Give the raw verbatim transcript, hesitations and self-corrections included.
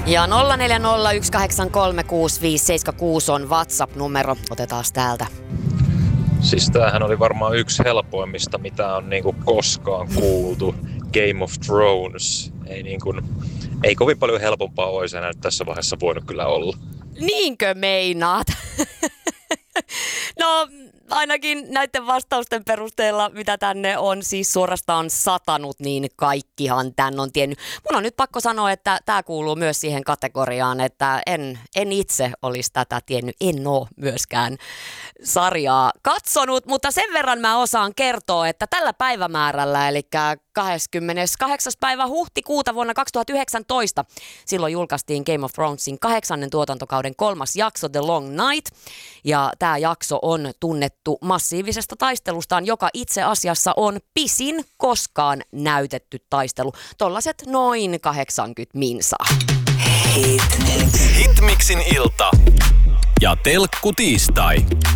Ja nolla neljä nolla yksi kahdeksan kolme kuusi viisi seitsemän kuusi on WhatsApp-numero. Otetaan täältä. Siis tämähän oli varmaan yksi helpoimmista, mitä on niinku koskaan kuultu. Game of Thrones. Ei, niinku, ei kovin paljon helpompaa olisi enää tässä vaiheessa voinut kyllä olla. Niinkö meinaat? No ainakin näiden vastausten perusteella, mitä tänne on siis suorastaan satanut, niin kaikkihan tän on tiennyt. Mun on nyt pakko sanoa, että tämä kuuluu myös siihen kategoriaan, että en, en itse olisi tätä tiennyt. En ole myöskään sarjaa katsonut, mutta sen verran mä osaan kertoa, että tällä päivämäärällä, eli kahdeskymmeneskahdeksas päivä huhtikuuta vuonna kaksituhattayhdeksäntoista, silloin julkaistiin Game of Thronesin kahdeksannen tuotantokauden kolmas jakso The Long Night, ja tämä jakso on tunnettu massiivisesta taistelustaan, joka itse asiassa on pisin koskaan näytetty taistelu. Tollaset noin kahdeksankymmentä minsaa. Hitmixin ilta ja telkku tiistai.